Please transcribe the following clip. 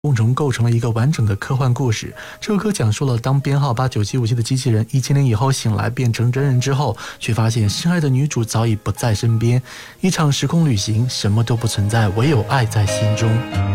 共同构成了一个完整的科幻故事。这首歌讲述了当编号89757的机器人1000年以后醒来变成真人之后，却发现深爱的女主早已不在身边，一场时空旅行，什么都不存在，唯有爱在心中。